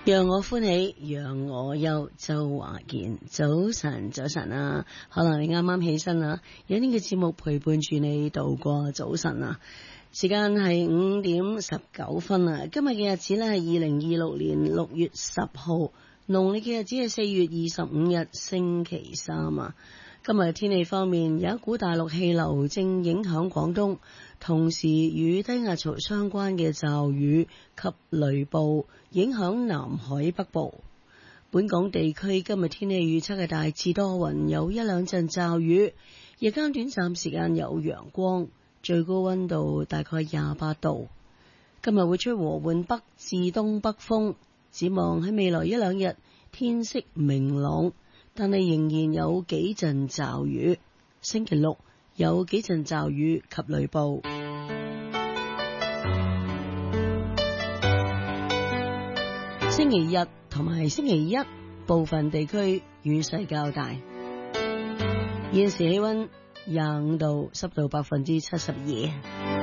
讓我歡喜，讓我憂。周華健，早晨，早晨啊！可能你啱啱起身啊，有呢個節目陪伴住你度過早晨啊。時間係5:19啊！今日嘅日子呢係2026年6月10號，農曆嘅日子係4月25日，星期三啊。今日嘅天氣方面，有一股大陸氣流正影響廣東，同時與低壓槽相關嘅驟雨及雷暴影響南海北部。本港地區今日天氣預測係大致多雲，有一兩陣驟雨，日間短暫時間有陽光，最高溫度大概28度。今日會吹和緩北至東北風，展望喺未來一兩日天色明朗，但係仍然有幾陣驟雨。星期六有幾陣驟雨及雷暴。星期日同埋星期一部分地區雨勢較大。現時氣溫25度，濕度72%。